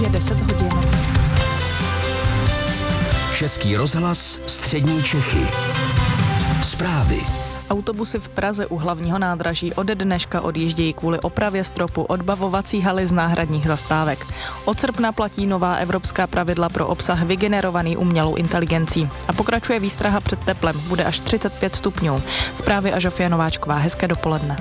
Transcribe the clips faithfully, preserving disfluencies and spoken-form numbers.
Je deset hodin. Český rozhlas Střední Čechy. Zprávy. Autobusy v Praze u hlavního nádraží ode dneška odjíždějí kvůli opravě stropu odbavovací haly z náhradních zastávek. Od srpna platí nová evropská pravidla pro obsah vygenerovaný umělou inteligencí. A pokračuje výstraha před teplem, bude až třicet pět stupňů. Zprávy a Žofia Nováčková, hezké dopoledne.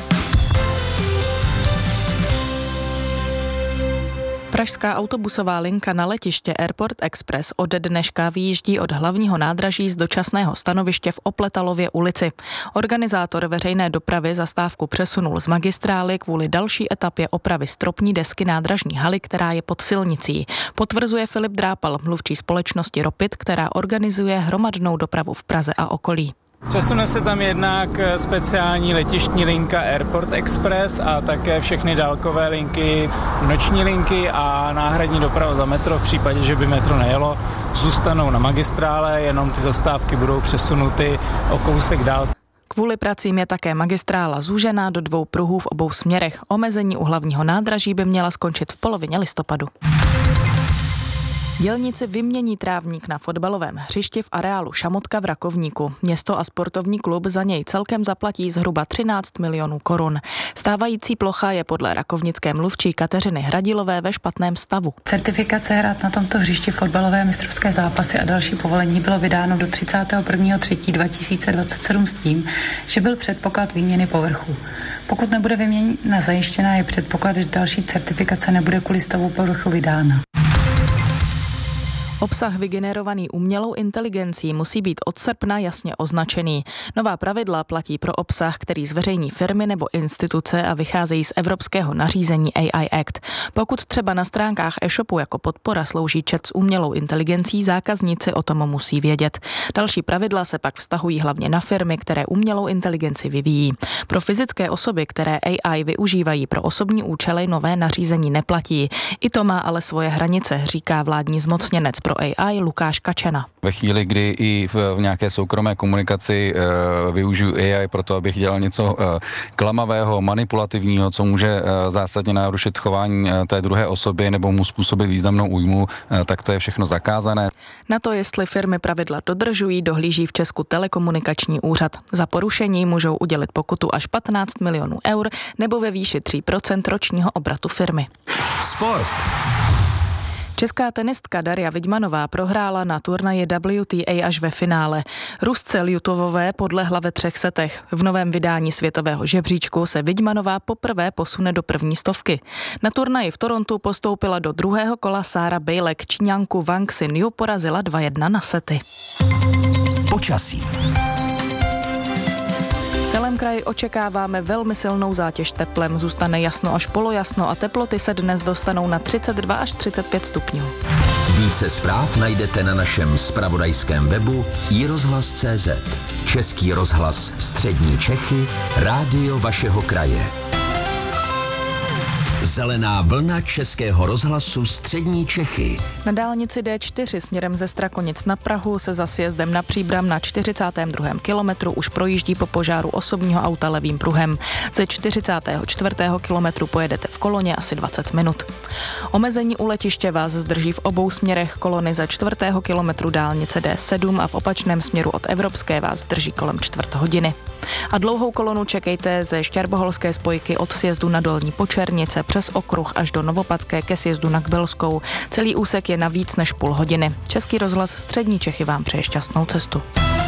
Pražská autobusová linka na letiště Airport Express od dneška vyjíždí od hlavního nádraží z dočasného stanoviště v Opletalově ulici. Organizátor veřejné dopravy zastávku přesunul z magistrály kvůli další etapě opravy stropní desky nádražní haly, která je pod silnicí. Potvrzuje Filip Drápal, mluvčí společnosti Ropit, která organizuje hromadnou dopravu v Praze a okolí. Přesune se tam jednak speciální letištní linka Airport Express a také všechny dálkové linky, noční linky a náhradní doprava za metro v případě, že by metro nejelo, zůstanou na magistrále, jenom ty zastávky budou přesunuty o kousek dál. Kvůli pracím je také magistrála zúžená do dvou pruhů v obou směrech. Omezení u hlavního nádraží by měla skončit v polovině listopadu. Dělníci vymění trávník na fotbalovém hřišti v areálu Šamotka v Rakovníku. Město a sportovní klub za něj celkem zaplatí zhruba třináct milionů korun. Stávající plocha je podle rakovnické mluvčí Kateřiny Hradilové ve špatném stavu. Certifikace hrát na tomto hřišti fotbalové mistrovské zápasy a další povolení bylo vydáno do třicátého prvního třetího dva tisíce dvacet sedm s tím, že byl předpoklad výměny povrchu. Pokud nebude vyměněna zajištěná, je předpoklad, že další certifikace nebude kvůli stavu povrchu vydána. Obsah vygenerovaný umělou inteligencí musí být od srpna jasně označený. Nová pravidla platí pro obsah, který zveřejní firmy nebo instituce a vycházejí z evropského nařízení A I Act. Pokud třeba na stránkách e-shopu jako podpora slouží chat s umělou inteligencí, zákazníci o tom musí vědět. Další pravidla se pak vztahují hlavně na firmy, které umělou inteligenci vyvíjí. Pro fyzické osoby, které A I využívají pro osobní účely, nové nařízení neplatí. I to má ale svoje hranice, říká vládní zmocněnec pro A I Lukáš Kačena. Ve chvíli, kdy i v, v nějaké soukromé komunikaci e, využiju A I proto, abych dělal něco e, klamavého, manipulativního, co může e, zásadně narušit chování e, té druhé osoby nebo mu způsobit významnou újmu, e, tak to je všechno zakázané. Na to, jestli firmy pravidla dodržují, dohlíží v Česku telekomunikační úřad. Za porušení můžou udělit pokutu až patnáct milionů eur nebo ve výši tři procenta ročního obratu firmy. Sport. Česká tenistka Daria Vidmanová prohrála na turnaji W T A až ve finále. Rusce Ljutovové podlehla ve třech setech. V novém vydání světového žebříčku se Vidmanová poprvé posune do první stovky. Na turnaji v Torontu postoupila do druhého kola Sára Bejlek. Číňanku Wang Xinyu porazila dva jedna na sety. Počasí. V celém kraji očekáváme velmi silnou zátěž teplem. Zůstane jasno až polojasno a teploty se dnes dostanou na třicet dva až třicet pět stupňů. Více zpráv najdete na našem zpravodajském webu i rozhlas tečka cé zet. Český rozhlas Střední Čechy, rádio vašeho kraje. Zelená vlna Českého rozhlasu Střední Čechy. Na dálnici D čtyři směrem ze Strakonic na Prahu se za sjezdem na Příbram na čtyřicátém druhém kilometru už projíždí po požáru osobního auta levým pruhem. Ze čtyřicátého čtvrtého kilometru pojedete v koloně asi dvacet minut. Omezení u letiště vás zdrží v obou směrech kolony ze čtvrtého kilometru dálnice D sedm a v opačném směru od Evropské vás zdrží kolem čtvrt hodiny. A dlouhou kolonu čekejte ze Šťarboholské spojky od sjezdu na Dolní Počernice přes okruh až do Novopadské ke sjezdu na Kbelskou. Celý úsek je na víc než půl hodiny. Český rozhlas Střední Čechy vám přeje šťastnou cestu.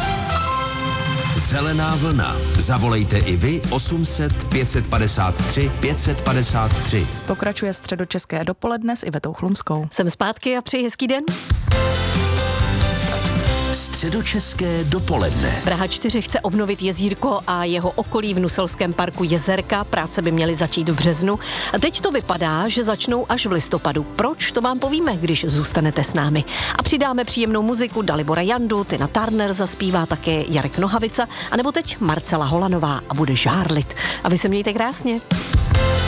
Zelená vlna. Zavolejte i vy osm set pět set padesát tři pět set padesát tři. Pokračuje středočeské dopoledne s Ivetou Chlumskou. Jsem zpátky a přeji hezký den. Středočeské dopoledne. Praha čtyři chce obnovit jezírko a jeho okolí v Nuselském parku Jezerka. Práce by měly začít v březnu. A teď to vypadá, že začnou až v listopadu. Proč? To vám povíme, když zůstanete s námi. A přidáme příjemnou muziku Dalibora Jandu, Tina Turner zaspívá také Jarek Nohavica, anebo teď Marcela Holanová a bude žárlit. A vy se mějte krásně.